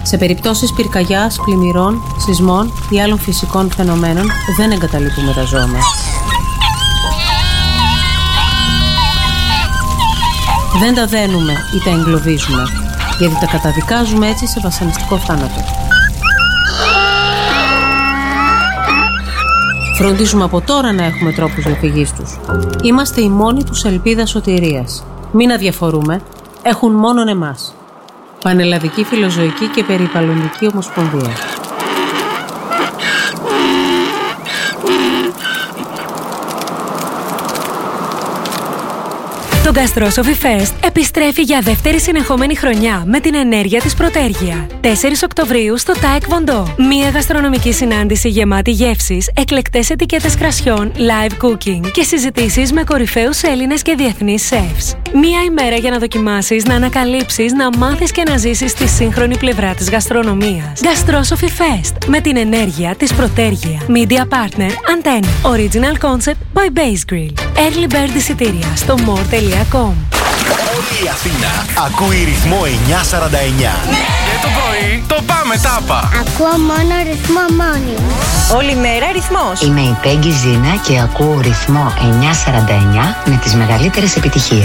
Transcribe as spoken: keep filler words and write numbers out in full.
Σε περιπτώσεις πυρκαγιάς, πλημμυρών, σεισμών ή άλλων φυσικών φαινομένων δεν εγκαταλείπουμε τα ζώα μας. Δεν τα δένουμε ή τα εγκλωβίζουμε, γιατί τα καταδικάζουμε έτσι σε βασανιστικό θάνατο. Φροντίζουμε από τώρα να έχουμε τρόπους διαφυγής τους. Είμαστε οι μόνοι τους ελπίδα σωτηρίας. Μην αδιαφορούμε, έχουν μόνον εμάς. Πανελλαδική Φιλοζωική και Περιβαλλοντική Ομοσπονδία. Το Gastrosophy Fest επιστρέφει για δεύτερη συνεχόμενη χρονιά με την ενέργεια της Πρωτέργεια. τέσσερις Οκτωβρίου στο ΤΑΕΚ Βοντό. Μία γαστρονομική συνάντηση γεμάτη γεύσεις, εκλεκτές ετικέτες κρασιών, live cooking και συζητήσεις με κορυφαίους Έλληνες και διεθνείς σεφς. Μία ημέρα για να δοκιμάσεις, να ανακαλύψεις, να μάθεις και να ζήσεις τη σύγχρονη πλευρά της γαστρονομίας. Gastrosophy Fest με την ενέργεια της Πρωτέργεια. Media Partner Antenna. Original Concept by Base Grill. Early Bird εισιτήρια στο more τελεία com. Όλη η Αθήνα ακούει ρυθμό εννιακόσια σαράντα εννιά. Και το πρωί το πάμε τάπα. Ακούω μόνο ρυθμό μόνιμο. Όλη μέρα ρυθμός. Είμαι η Πέγγι Ζήνα και ακούω ρυθμό εννιακόσια σαράντα εννιά με τις μεγαλύτερες επιτυχίες.